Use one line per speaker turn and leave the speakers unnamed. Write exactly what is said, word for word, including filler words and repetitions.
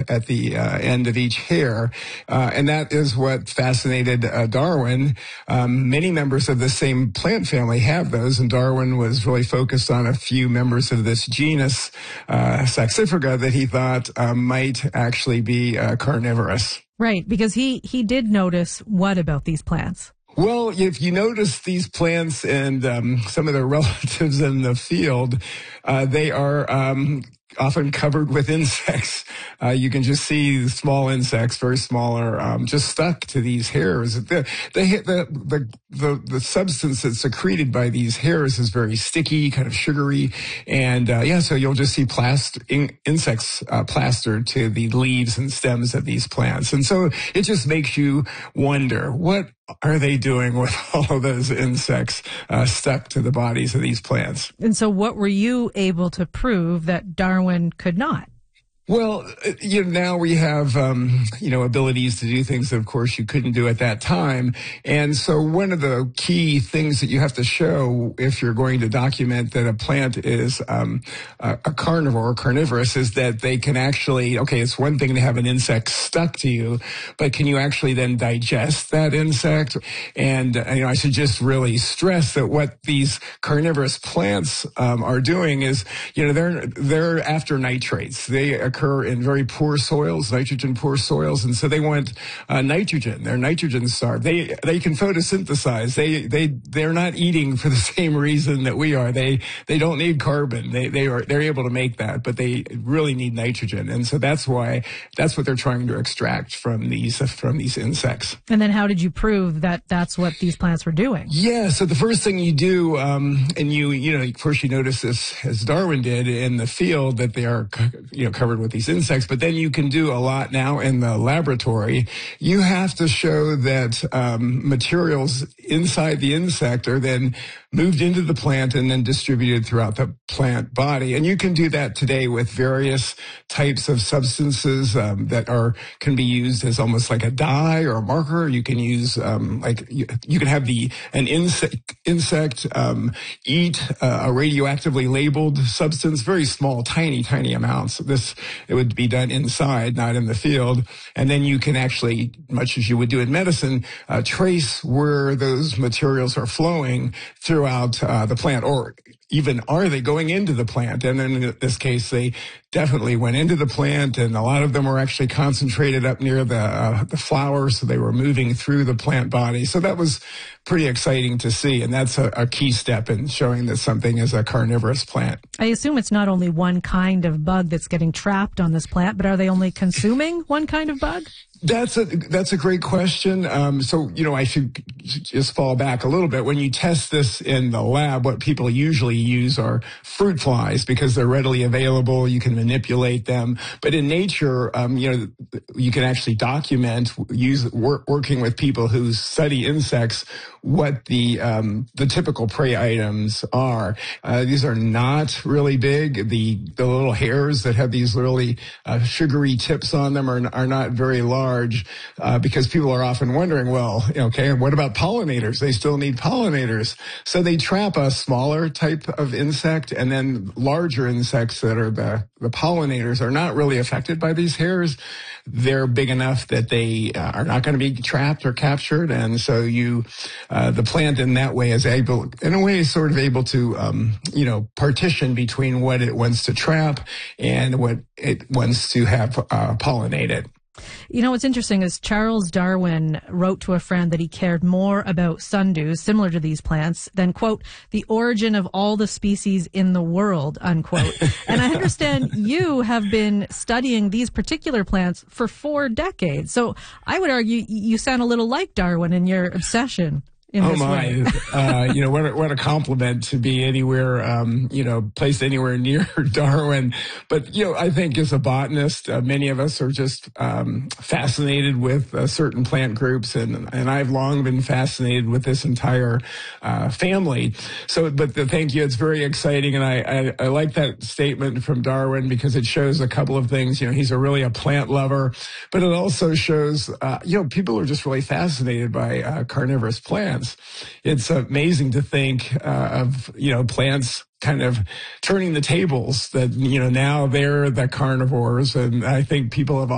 at the uh, end of each hair. Uh, and that is what fascinated uh, Darwin. Um, many members of the same plant family have those, and Darwin was really focused on a few members of this genus, uh, Saxifraga, that he thought uh, might actually be uh, carnivorous.
Right, because he, he did notice what about these plants?
Well, if you notice these plants and um, some of their relatives in the field, uh, they are um, often covered with insects. Uh, you can just see small insects, very small, are um, just stuck to these hairs. The, the, the, the, the, the substance that's secreted by these hairs is very sticky, kind of sugary. And, uh, yeah, so you'll just see plast- in, insects uh, plastered to the leaves and stems of these plants. And so it just makes you wonder, what are they doing with all of those insects uh, stuck to the bodies of these plants?
And so what were you able to prove that Darwin could not?
Well, you know, now we have, um, you know, abilities to do things that, of course, you couldn't do at that time. And so one of the key things that you have to show if you're going to document that a plant is um, a, a carnivore or carnivorous is that they can actually, okay, it's one thing to have an insect stuck to you, but can you actually then digest that insect? And, uh, you know, I should just really stress that what these carnivorous plants um, are doing is, you know, they're, they're after nitrates. They occur in very poor soils, nitrogen poor soils, and so they want uh, nitrogen. They're nitrogen starved. They they can photosynthesize. They they they're not eating for the same reason that we are. They they don't need carbon. They they are they're able to make that, but they really need nitrogen, and so that's why that's what they're trying to extract from these from these insects.
And then how did you prove that that's what these plants were doing?
Yeah. So the first thing you do, um, and you you know, first you notice this as Darwin did in the field that they are you know covered with these insects, but then you can do a lot now in the laboratory. You have to show that um, materials inside the insect are then moved into the plant and then distributed throughout the plant body. And you can do that today with various types of substances um, that are can be used as almost like a dye or a marker. You can use um, like you, you can have the an insect insect um, eat uh, a radioactively labeled substance, very small, tiny, tiny amounts. This it would be done inside, not in the field. And then you can actually, much as you would do in medicine, uh, trace where those materials are flowing throughout uh, the plant, or even are they going into the plant? And then in this case, they definitely went into the plant, and a lot of them were actually concentrated up near the uh, the flower, so they were moving through the plant body. So that was pretty exciting to see, and that's a, a key step in showing that something is a carnivorous plant.
I assume it's not only one kind of bug that's getting trapped on this plant, but are they only consuming one kind of bug?
That's a that's a great question. Um, so, you know, I should just fall back a little bit. When you test this in the lab, what people usually use are fruit flies because they're readily available. You can manipulate them. But in nature, um, you know, you can actually document, use work, working with people who study insects, what the um, the typical prey items are. Uh, these are not really big. The the little hairs that have these really uh, sugary tips on them are are not very large. Uh, because people are often wondering, well, okay, what about pollinators? They still need pollinators. So they trap a smaller type of insect, and then larger insects that are the, the pollinators are not really affected by these hairs. They're big enough that they uh, are not going to be trapped or captured. And so you, uh, the plant in that way is able, in a way, is sort of able to, um, you know, partition between what it wants to trap and what it wants to have uh, pollinated.
You know, what's interesting is Charles Darwin wrote to a friend that he cared more about sundews, similar to these plants, than, quote, the origin of all the species in the world, unquote. And I understand you have been studying these particular plants for four decades. So I would argue you sound a little like Darwin in your obsession. In
oh
this
my!
way.
uh, you know, what a, what a compliment to be anywhere, um, you know, placed anywhere near Darwin. But you know, I think as a botanist, uh, many of us are just um, fascinated with uh, certain plant groups, and and I've long been fascinated with this entire uh, family. So, but the, thank you. It's very exciting, and I, I I like that statement from Darwin because it shows a couple of things. You know, he's a really a plant lover, but it also shows, uh, you know, people are just really fascinated by uh, carnivorous plants. It's amazing to think uh, of, you know, plants kind of turning the tables that, you know, now they're the carnivores. And I think people have